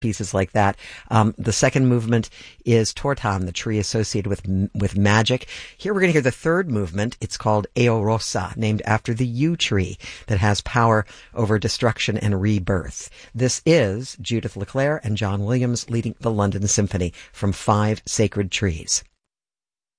pieces like that. The second movement is Tortan, the tree associated with magic. Here we're going to hear the third movement. It's called Eorosa, named after the yew tree that has power over destruction and rebirth. This is Judith LeClair and John Williams leading the London Symphony from 5 Sacred Trees.